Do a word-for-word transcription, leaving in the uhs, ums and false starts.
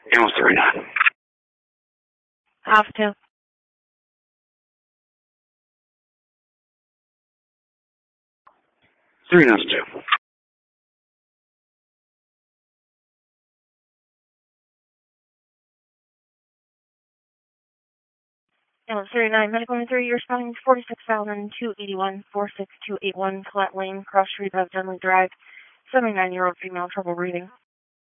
Animal thirty-nine. Half two. Three nose two. Animal thirty-nine, medical injury, you're responding to forty-six thousand two hundred eighty-one, four six two eight one, Colette Lane, Cross Street of Dunley Drive, seventy-nine-year-old female, trouble breathing.